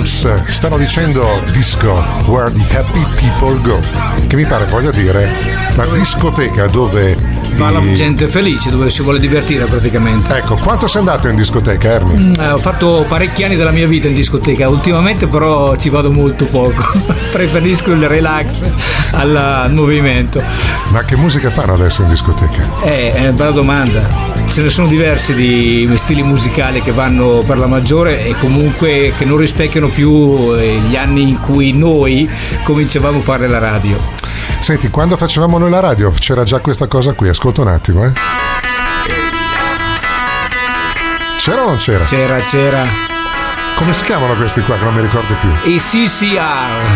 Blues, stanno dicendo disco, where the happy people go, che mi pare voglia dire la discoteca dove va la gente felice, dove si vuole divertire praticamente. Ecco, quanto sei andato in discoteca, Ernie? Ho fatto parecchi anni della mia vita in discoteca, ultimamente però ci vado molto poco. Preferisco il relax al movimento. Ma che musica fanno adesso in discoteca? È una bella domanda. Ce ne sono diversi di stili musicali che vanno per la maggiore e comunque che non rispecchiano più gli anni in cui noi cominciavamo a fare la radio. Senti, quando facevamo noi la radio c'era già questa cosa qui, ascolta un attimo, C'era o non c'era? C'era. Come si chiamano questi qua che non mi ricordo più? I CCR.